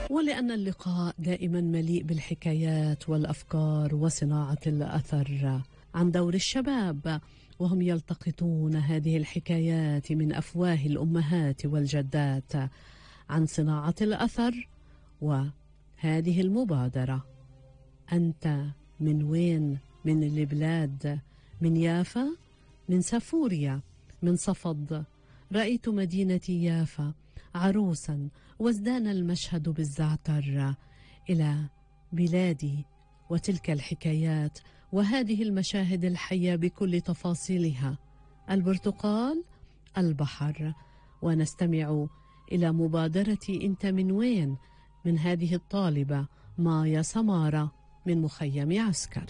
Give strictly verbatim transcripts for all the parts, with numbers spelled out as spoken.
ولأن اللقاء دائما مليء بالحكايات والأفكار وصناعة الأثر عن دور الشباب وهم يلتقطون هذه الحكايات من أفواه الأمهات والجدات عن صناعة الأثر وهذه المبادرة. أنت من وين؟ من البلاد، من يافا، من سافوريا، من صفد. رأيت مدينة يافا عروسا وازدان المشهد بالزعتر إلى بلادي، وتلك الحكايات وهذه المشاهد الحية بكل تفاصيلها. البرتقال، البحر. ونستمع إلى مبادرة أنت من وين من هذه الطالبة مايا سمارة من مخيم عسكر.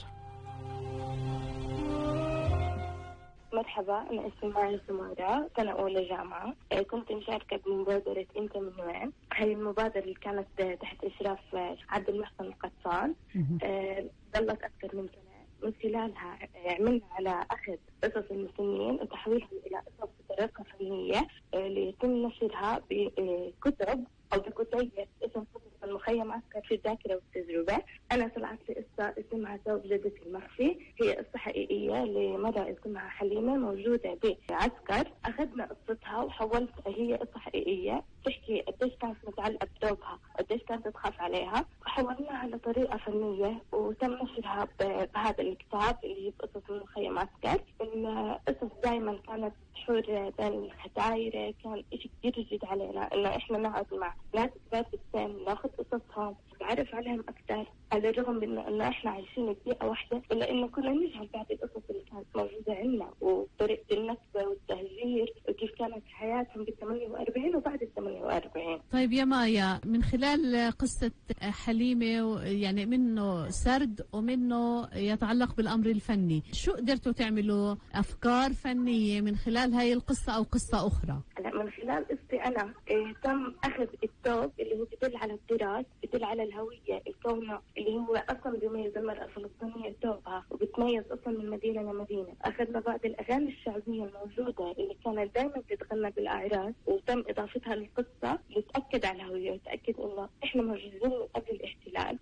مرحبا، أنا اسمي مايا سمارة، سنة أولى جامعة. كنت مشاركة بمبادرة أنت من وين. هذه المبادرة اللي كانت تحت إشراف عبد المحسن القطان ظلت أكثر من سنة. من خلالها عملنا على أخذ قصص المسنين وتحويلها إلى قصص بطريقة فنية ليتم نشرها بكتب أو بكتيبة اسم قصص المخيم عسكر في الذاكرة والتجربة. أنا طلعت لي قصة اسمها ثوب جدتي المخفي، هي قصة حقيقية لمرأة اسمها حليمة موجودة بعسكر. أخذنا قصتها وحولت، هي قصة حقيقية تحكي قديش كانت متعلقة بثوبها قديش كانت تخاف عليها، وحولناها لطريقة فنية وتم نشرها بهذا الكتاب اللي هي قصص المخيم عسكر. القصص دائما كانت تحور بين الختايرة، كان إشي كتير جديد علينا إنه إحنا نقعد مع ناس كبار في السن ناخذ قصصهم نتعرف عليهم أكثر، على الرغم من إنه إحنا عايشين ببيئة واحدة إلا إنه كنا نجهل بعض القصص اللي كانت موجودة عندنا وطريقة النكبة والتهجير وكيف كانت حياتهم بالثمانية وأربعين وبعد الثمانية وأربعين. طيب يا مايا، من خلال قصة حليمة يعني منه سرد ومنه يتعلق بالأمر الفني، شو قدرتوا تعملوا أفكار فنية من خلال هاي القصة أو قصة أخرى؟ من خلال قصتي أنا إيه تم أخذ الثوب اللي هو بدل على التراث، بدل على الهوية، الكونه اللي هو أصلا بيميز المرأة الفلسطينية ثوبها وبتميز أصلا من مدينة لمدينة. أخذنا بعض الأغاني الشعبية الموجودة اللي كانت دائما تتغنى بالأعراس وتم إضافتها للقصة لتأكد على الهوية وتأكد إنه إحنا موجودين قبل